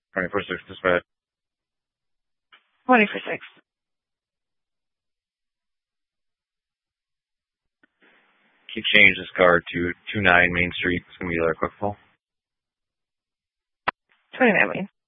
24-6 dispatch. 20 for 6. Can you change this car to 29 Main Street? It's going to be our quick pull. 29 Main.